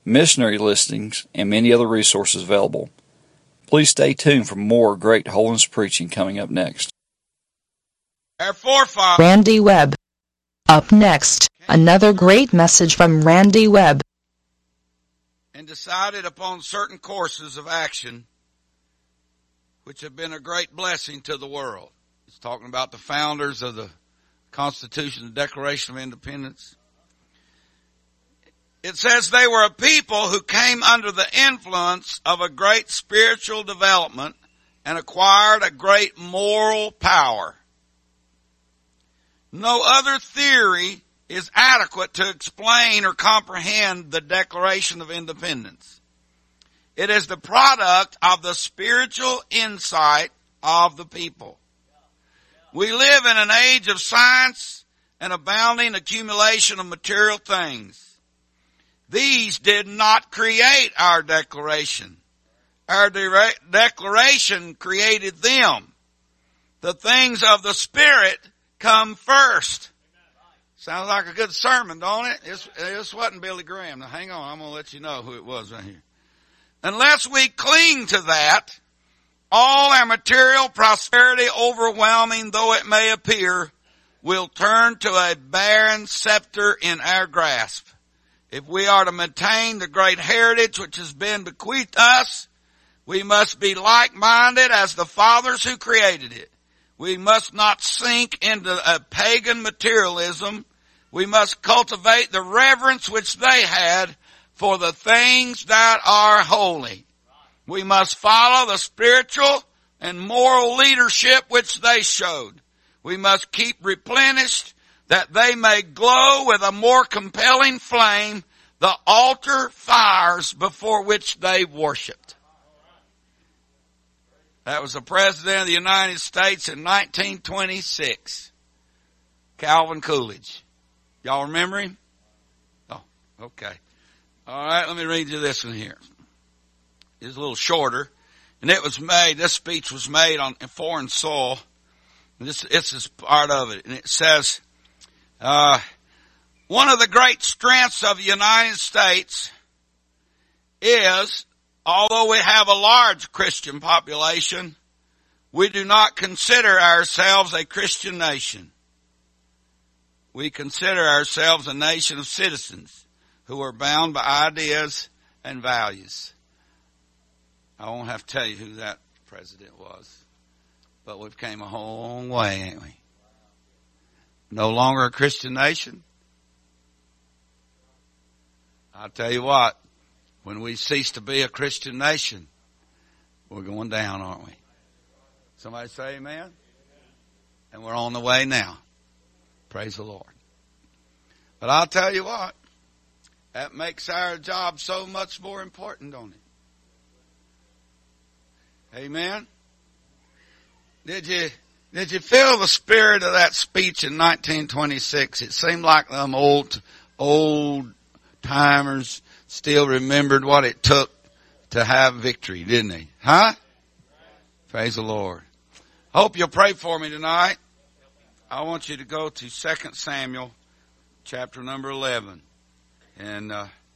missionary listings, and many other resources available. Please stay tuned for more great holiness preaching coming up next. Our forefathers, Randy Webb. Up next, another great message from Randy Webb. and decided upon certain courses of action which have been a great blessing to the world. He's talking about the founders of the Constitution, the Declaration of Independence. It says they were a people who came under the influence of a great spiritual development and acquired a great moral power. No other theory is adequate to explain or comprehend the Declaration of Independence. It is the product of the spiritual insight of the people. We live in an age of science and abounding accumulation of material things. These did not create our declaration. Our declaration created them. The things of the Spirit come first. Sounds like a good sermon, don't it? This wasn't Billy Graham. Now hang on, I'm going to let you know who it was right here. Unless we cling to that, all our material prosperity, overwhelming though it may appear, will turn to a barren scepter in our grasp. If we are to maintain the great heritage which has been bequeathed us, we must be like-minded as the fathers who created it. We must not sink into a pagan materialism. We must cultivate the reverence which they had for the things that are holy. We must follow the spiritual and moral leadership which they showed. We must keep replenished that they may glow with a more compelling flame the altar fires before which they worshiped. That was the President of the United States in 1926, Calvin Coolidge. Y'all remember him? Oh, okay. All right, let me read you this one here. It's a little shorter, and this speech was made on foreign soil. This is part of it, and it says, one of the great strengths of the United States is, although we have a large Christian population, we do not consider ourselves a Christian nation. We consider ourselves a nation of citizens who are bound by ideas and values. I won't have to tell you who that president was, but we've came a long way, ain't we? No longer a Christian nation. I'll tell you what, when we cease to be a Christian nation, we're going down, aren't we? Somebody say amen? And we're on the way now. Praise the Lord. But I'll tell you what, that makes our job so much more important, don't it? Amen? Did you feel the spirit of that speech in 1926? It seemed like them old timers still remembered what it took to have victory, didn't they? Huh? Praise the Lord. Hope you'll pray for me tonight. I want you to go to 2 Samuel chapter number 11. And